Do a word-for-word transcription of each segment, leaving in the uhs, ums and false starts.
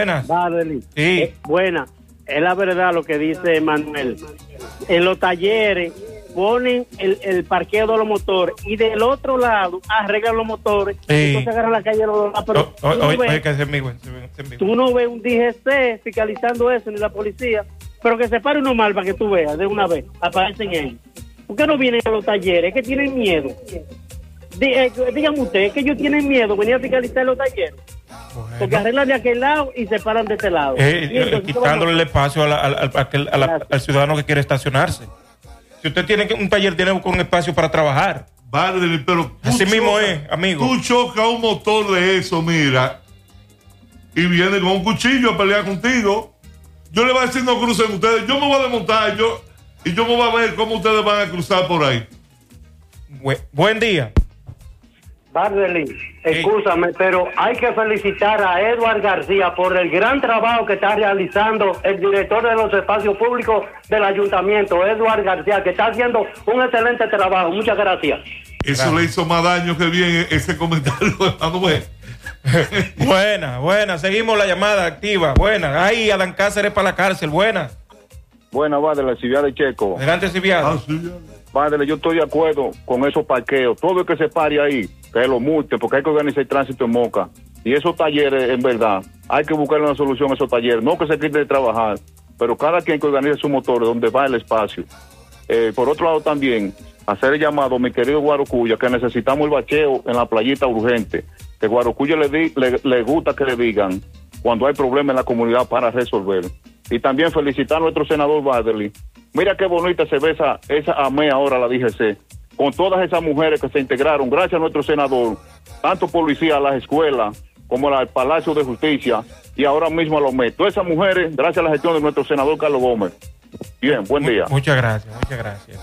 buenas. Vale, sí. Eh, buena. Es la verdad lo que dice Manuel. En los talleres ponen el, el parqueo de los motores y del otro lado arreglan los motores. Sí. Entonces agarran la calle de los dos. Pero O- o- tú, no oye, ves, oye, que ese es mi güey, ese es mi güey. tú no ves un D G C fiscalizando eso ni la policía. Pero que se pare uno mal para que tú veas de una vez. Aparecen ellos. ¿Por qué no vienen a los talleres? Es que tienen miedo. Dí- eh, dígame usted, es que ellos tienen miedo venir a fiscalizar los talleres. Bueno. Porque arreglan de aquel lado y se paran de este lado. Eh, Y eh, entonces, quitándole el espacio a la- al, al- aquel- a la- Gracias. al ciudadano que quiere estacionarse. Si usted tiene que- un taller, tiene un espacio para trabajar. Vale, pero tú Así mismo chocas- es, amigo. Tú chocas un motor de eso, mira, y viene con un cuchillo a pelear contigo. Yo le voy a decir no crucen ustedes. Yo me voy a desmontar yo, y yo me voy a ver cómo ustedes van a cruzar por ahí. Bu- buen día. Bardelín, escúchame, pero hay que felicitar a Edward García por el gran trabajo que está realizando el director de los espacios públicos del ayuntamiento, Edward García, que está haciendo un excelente trabajo. Muchas gracias. Eso Gracias. le hizo más daño que bien ese comentario de Manuel. Buena, buena. Seguimos la llamada activa. Buena. Ahí, Adán Cáceres para la cárcel. Buena. Buena, Badele, Ciudad de Checo. Adelante, Civiano. Ah, sí, ya. Badele, yo estoy de acuerdo con esos parqueos. Todo el que se pare ahí, que lo multen, porque hay que organizar el tránsito en Moca. Y esos talleres, en verdad, hay que buscar una solución a esos talleres. No que se quiten de trabajar, pero cada quien que organice su motor, donde va el espacio. Eh, por otro lado también, hacer el llamado, mi querido Guarocuya, que necesitamos el bacheo en la playita urgente. Que Guarocuya le, di, le, le gusta que le digan cuando hay problemas en la comunidad para resolver. Y también felicitar a nuestro senador Badeli. Mira qué bonita se ve esa, esa A M E ahora, la D G C, con todas esas mujeres que se integraron, gracias a nuestro senador, tanto policía, a las escuelas, como al Palacio de Justicia, y ahora mismo a los M E. Todas esas mujeres, gracias a la gestión de nuestro senador Carlos Gómez. Bien, buen día. Muchas gracias, muchas gracias.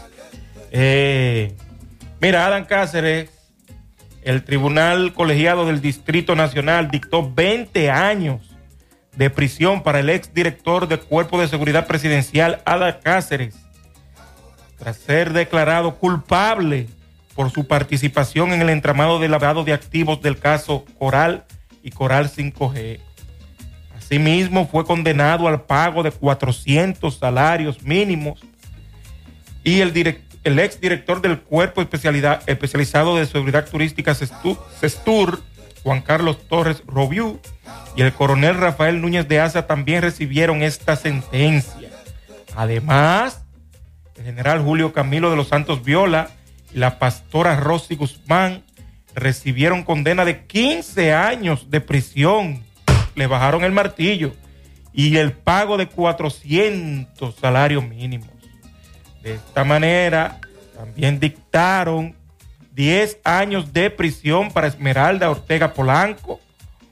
Eh, mira, Adán Cáceres, el Tribunal Colegiado del Distrito Nacional dictó veinte años de prisión para el exdirector del Cuerpo de Seguridad Presidencial, Adán Cáceres, tras ser declarado culpable por su participación en el entramado de lavado de activos del caso Coral y Coral cinco G. Asimismo, fue condenado al pago de cuatrocientos salarios mínimos y el, direct, el exdirector del Cuerpo especialidad, especializado de Seguridad Turística CESTUR, Juan Carlos Torres Robiú, y el coronel Rafael Núñez de Asa también recibieron esta sentencia. Además, el general Julio Camilo de los Santos Viola y la pastora Rosy Guzmán recibieron condena de quince años de prisión. Le bajaron el martillo y el pago de cuatrocientos salarios mínimos. De esta manera, también dictaron diez años de prisión para Esmeralda Ortega Polanco,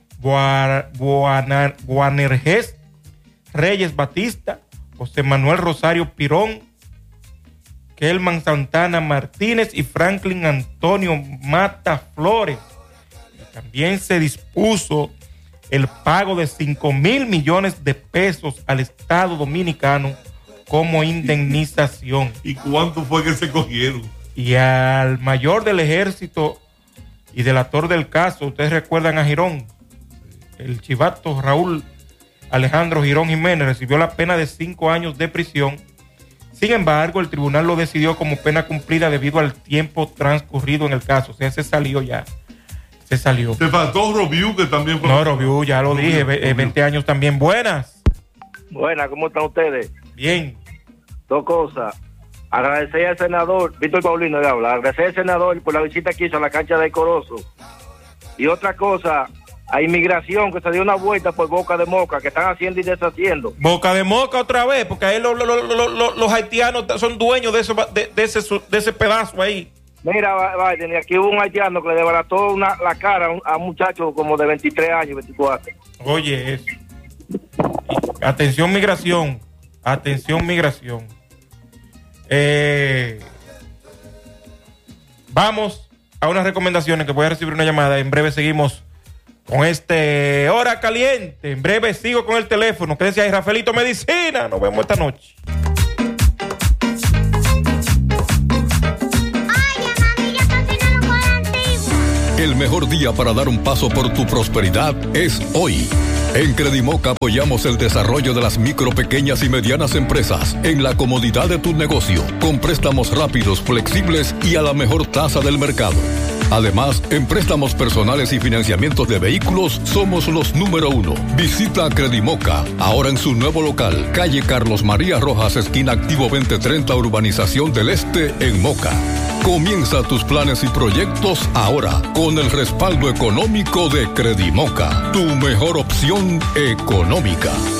Boanerges Reyes Batista, José Manuel Rosario Pirón, Kelman Santana Martínez y Franklin Antonio Mata Flores. Y también se dispuso el pago de cinco mil millones de pesos al Estado Dominicano como indemnización. ¿Y cuánto fue que se cogieron? Y al mayor del ejército y delator del caso, ustedes recuerdan a Girón, el chivato Raúl Alejandro Girón Jiménez, recibió la pena de cinco años de prisión. Sin embargo, el tribunal lo decidió como pena cumplida debido al tiempo transcurrido en el caso. O sea, se salió ya. Se salió. Te faltó Robiú, que también fue. No, Robiú, ya lo dije, ve- eh, veinte años también. Buenas. Buenas, ¿cómo están ustedes? Bien. Dos cosas. Agradecer al senador, Víctor Paulino de hablar, agradecer al senador por la visita que hizo a la cancha de Corozo. Y otra cosa, a inmigración que se dio una vuelta por Boca de Moca, que están haciendo y deshaciendo. Boca de Moca otra vez, porque ahí lo- lo- lo- lo- lo- los haitianos son dueños de, eso, de, de ese, su- de ese pedazo ahí. Mira, Biden, aquí hubo un haitiano que le desbarató una, la cara a un, a un muchacho como de veintitrés años, veinticuatro. Oye, eso. Y atención migración, atención migración. Eh, vamos a unas recomendaciones que voy a recibir una llamada. En breve seguimos con este Hora Caliente. En breve sigo con el teléfono. Quédense ahí, Rafaelito Medicina. Nos vemos esta noche. El mejor día para dar un paso por tu prosperidad es hoy. En Credimoca apoyamos el desarrollo de las micro, pequeñas y medianas empresas en la comodidad de tu negocio, con préstamos rápidos, flexibles y a la mejor tasa del mercado. Además, en préstamos personales y financiamientos de vehículos, somos los número uno. Visita Credimoca, ahora en su nuevo local, calle Carlos María Rojas, esquina Activo veinte treinta, Urbanización del Este, en Moca. Comienza tus planes y proyectos ahora, con el respaldo económico de Credimoca, tu mejor opción económica.